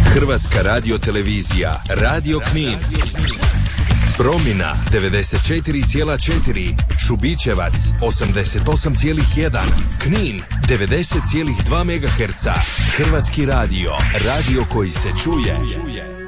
Hrvatska radiotelevizija, Radio Knin. Promina 94,4, Šubićevac 88,1, Knin 90,2 MHz. Hrvatski radio, radio koji se čuje.